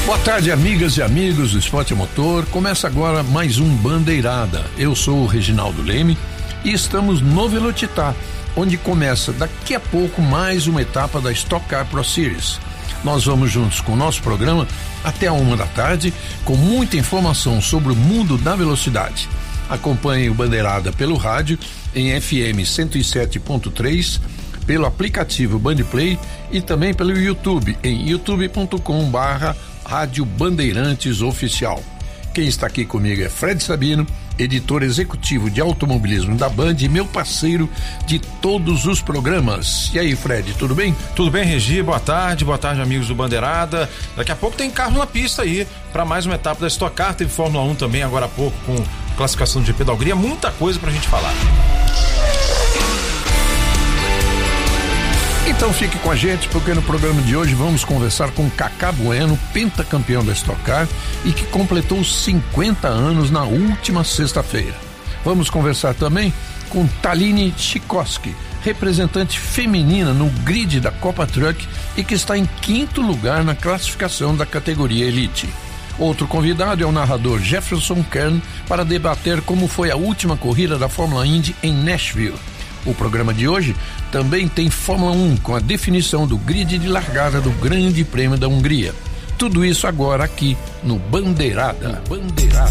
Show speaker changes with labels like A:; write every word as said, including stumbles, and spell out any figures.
A: Boa tarde, amigas e amigos do Esporte Motor. Começa agora mais um Bandeirada. Eu sou o Reginaldo Leme e estamos no Velocitar, onde começa daqui a pouco mais uma etapa da Stock Car Pro Series. Nós vamos juntos com o nosso programa até a uma da tarde, com muita informação sobre o mundo da velocidade. Acompanhe o Bandeirada pelo rádio em F M cento e sete ponto três, pelo aplicativo Bandplay e também pelo YouTube em youtube ponto com barra Rádio Bandeirantes Oficial. Quem está aqui comigo é Fred Sabino, editor executivo de automobilismo da Band e meu parceiro de todos os programas. E aí, Fred, tudo bem?
B: Tudo bem, Regi, boa tarde, boa tarde, amigos do Bandeirada. Daqui a pouco tem carro na pista aí, para mais uma etapa da Stock Car. Teve Fórmula um também agora há pouco, com classificação do G P da Hungria, muita coisa pra gente falar.
A: Então fique com a gente, porque no programa de hoje vamos conversar com Kaká Bueno, pentacampeão da Stock Car e que completou cinquenta anos na última sexta-feira. Vamos conversar também com Taline Chikoski, representante feminina no grid da Copa Truck e que está em quinto lugar na classificação da categoria Elite. Outro convidado é o narrador Jefferson Kern para debater como foi a última corrida da Fórmula Indy em Nashville. O programa de hoje também tem Fórmula um com a definição do grid de largada do Grande Prêmio da Hungria. Tudo isso agora aqui no Bandeirada. Bandeirada.